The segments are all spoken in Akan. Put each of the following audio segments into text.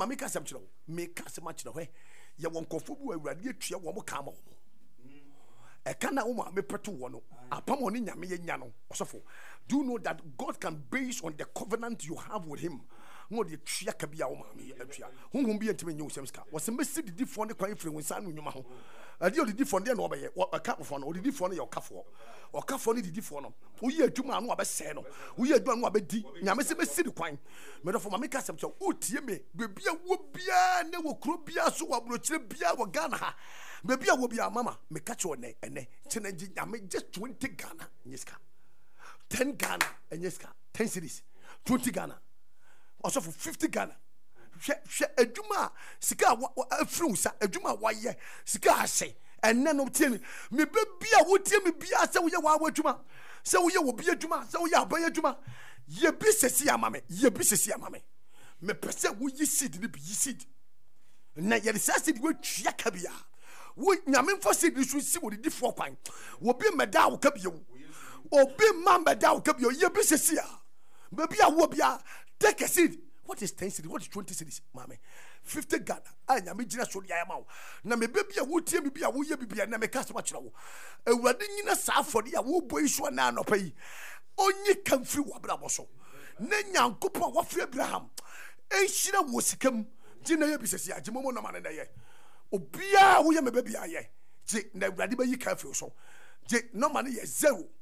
mami ka sem chiro me ka sem chiro he ye won kofo bu awurade atua wo mo ka ma wo e kana wo ma me peto wo no apam oni nyame ye nya no osofo. Do you know that God can base on the covenant you have with him? No de tua ka bia wo ma me atua honhom bi entime nyu sem ska wo se mesi didi fo ne kwan firi wonsa no nyuma ho ade o didi fo ne no obeye o ka fo no o didi fo ne ye o ka fo ne didi fo no wo ye adwuma no abese no wo ye adwuma no abedi nyame se mesi di kwan me do fo ma me ka sem cho o tie me bebia wo bia ne wo kro bia so wo brochire bia wo Ghana ha bebia wo bia mama me ka cho ne ene chenenji nyame just 20 Ghana nyiska 10 Ghana nyiska 10 cities 20 Ghana also for 50 Ghana. She adwuma sika afru sa adwuma waye sika ase enne no tie me bebia wo tie me bia se wo ye wa adwuma se wo ye wo bia adwuma se wo ye aban adwuma ye bi sesi amame me pese wo yi seed ni bi yi seed na ye seed wo twia ka bia wo nyame mfo seed ni so si wo di fo kwan wo bi meda wo ka bia wo obi man meda wo ka bia ye bi sesi a bebia wo bia take a seed. What is 10 cities? What is 20 cities? Mame, 50 Ghana. Anya me jina so dia ma wo. Na me baby a wo tie me bia wo ye bibia na me kasa ma kira wo. Ewurade nyina sa afode a wo boy so na anopa yi. Onyi kamfiri wo abra boso. Na Nyankopon wo firi Abraham. Enhira wo sikam. Jina ye bisesi agimomo na mane na ye. Obia wo ye me baby aye. Je na Ewurade ba yi kamfiri so. Je no mane ye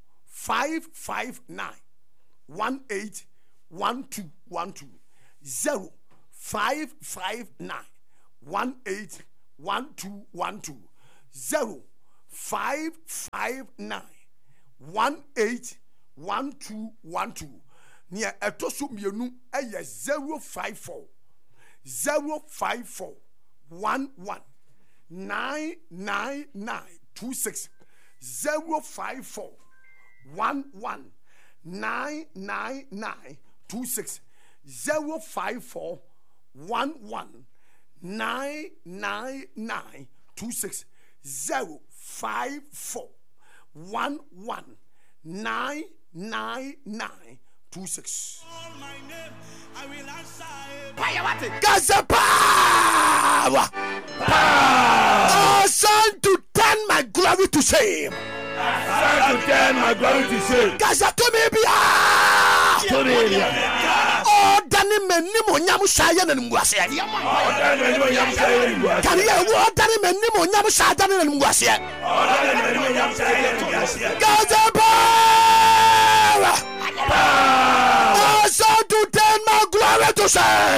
0559 181212 0559 181212 0559 181212 near etoso mienu eye 054 11 99926 054 11 99926 054 11 99926 054 11 99926. Call my name, I will answer it. Gaza power! Son to turn my glory to shame. Son to turn my glory to shame. Gaza to me be oh, Danny Menimo Yam Shayan and Mwasia. Can you walk Danny Menimo Yam Shayan and Mwasia? Gaza power! Oh, son to turn my glory to shame.